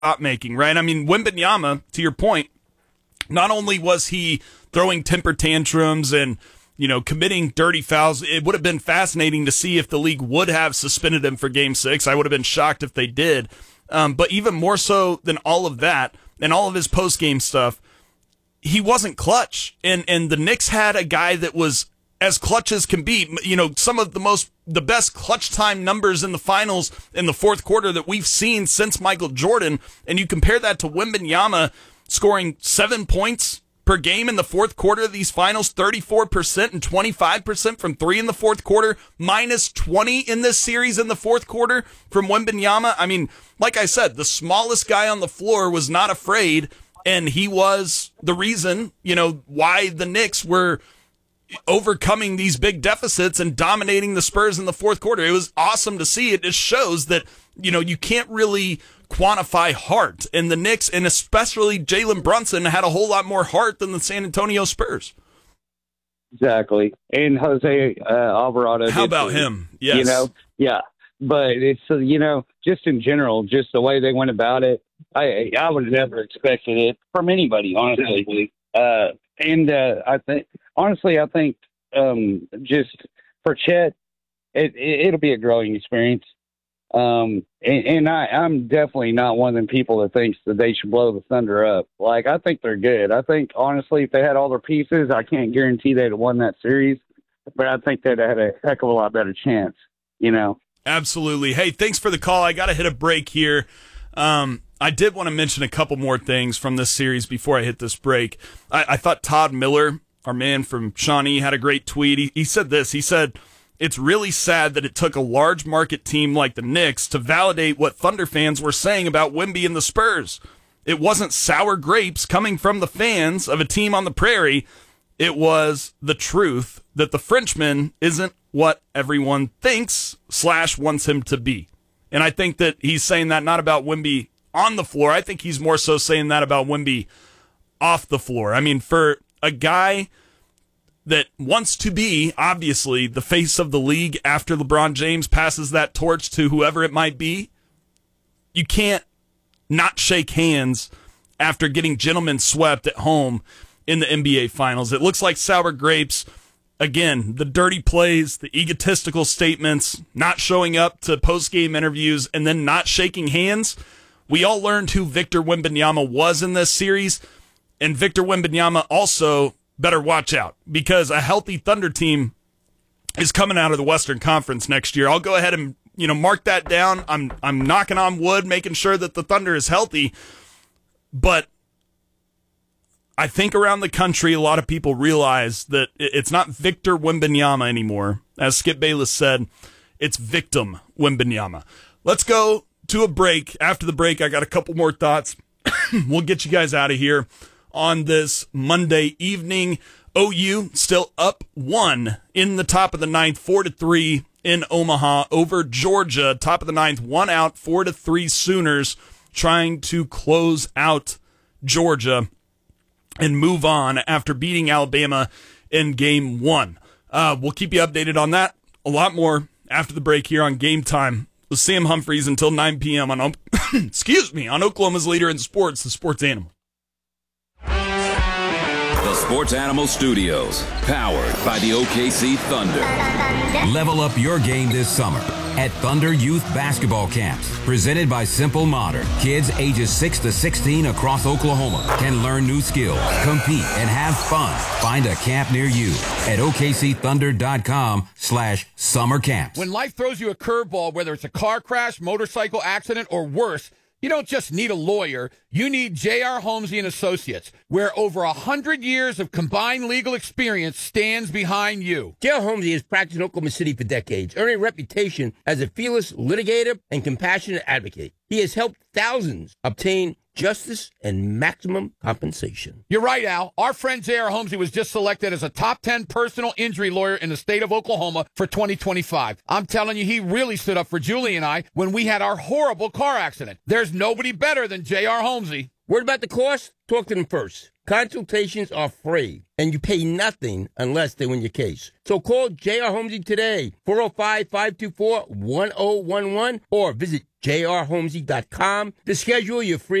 shot making, right? I mean, Wembanyama, to your point, not only was he throwing temper tantrums and, committing dirty fouls, it would have been fascinating to see if the league would have suspended him for Game 6. I would have been shocked if they did. But even more so than all of that and all of his post-game stuff, he wasn't clutch. And the Knicks had a guy that was as clutch as can be. Some of the best clutch time numbers in the finals in the fourth quarter that we've seen since Michael Jordan. And you compare that to Wembanyama scoring 7 points per game in the fourth quarter of these finals, 34% and 25% from three in the fourth quarter, minus 20 in this series in the fourth quarter from Wembanyama. I mean, like I said, the smallest guy on the floor was not afraid, and he was the reason, why the Knicks were overcoming these big deficits and dominating the Spurs in the fourth quarter. It was awesome to see. It just shows that, you can't really quantify heart. And the Knicks, and especially Jalen Brunson, had a whole lot more heart than the San Antonio Spurs. Exactly. And Jose Alvarado. How about him? Yes. Yeah. But it's, just in general, just the way they went about it, I would have never expected it from anybody, honestly. I think just for Chet, it'll be a growing experience. I'm definitely not one of them people that thinks that they should blow the Thunder up. Like, I think they're good. I think, honestly, if they had all their pieces, I can't guarantee they'd have won that series, but I think they'd have had a heck of a lot better chance, Absolutely. Hey, thanks for the call. I got to hit a break here. I did want to mention a couple more things from this series before I hit this break. I thought Todd Miller, our man from Shawnee, had a great tweet. He said this. He said, "It's really sad that it took a large market team like the Knicks to validate what Thunder fans were saying about Wemby and the Spurs. It wasn't sour grapes coming from the fans of a team on the prairie. It was the truth that the Frenchman isn't what everyone thinks / wants him to be." And I think that he's saying that not about Wemby on the floor. I think he's more so saying that about Wemby off the floor. I mean, for a guy that wants to be, obviously, the face of the league after LeBron James passes that torch to whoever it might be, you can't not shake hands after getting gentlemen swept at home in the NBA Finals. It looks like sour grapes. Again, the dirty plays, the egotistical statements, not showing up to post-game interviews, and then not shaking hands. We all learned who Victor Wembanyama was in this series, and Victor Wembanyama also better watch out, because a healthy Thunder team is coming out of the Western Conference next year. I'll go ahead and mark that down. I'm knocking on wood, making sure that the Thunder is healthy. But I think around the country, a lot of people realize that it's not Victor Wembanyama anymore. As Skip Bayless said, it's Victim Wembanyama. Let's go to a break. After the break, I got a couple more thoughts. We'll get you guys out of here on this Monday evening. OU still up 1 in the top of the ninth, 4-3 in Omaha over Georgia. Top of the ninth, 1 out, 4-3 Sooners trying to close out Georgia and move on after beating Alabama in Game 1. We'll keep you updated on that. A lot more after the break here on Game Time with Sam Humphreys until 9 p.m. on on Oklahoma's leader in sports, the Sports Animal. The Sports Animal Studios, powered by the OKC Thunder. Level up your game this summer at Thunder Youth Basketball Camps, presented by Simple Modern. Kids ages 6 to 16 across Oklahoma can learn new skills, compete, and have fun. Find a camp near you at OKCThunder.com/summer camps. When life throws you a curveball, whether it's a car crash, motorcycle accident, or worse, you don't just need a lawyer. You need J.R. Holmesy and Associates, where over 100 years of combined legal experience stands behind you. J.R. Holmesy has practiced in Oklahoma City for decades, earning a reputation as a fearless litigator and compassionate advocate. He has helped thousands obtain justice and maximum compensation. You're right, Al. Our friend J.R. Holmesy was just selected as a top 10 personal injury lawyer in the state of Oklahoma for 2025. I'm telling you, he really stood up for Julie and I when we had our horrible car accident. There's nobody better than J.R. Holmesy. Word about the cost? Talk to them first. Consultations are free, and you pay nothing unless they win your case. So call J.R. Holmesy today, 405-524-1011, or visit jrholmesy.com to schedule your free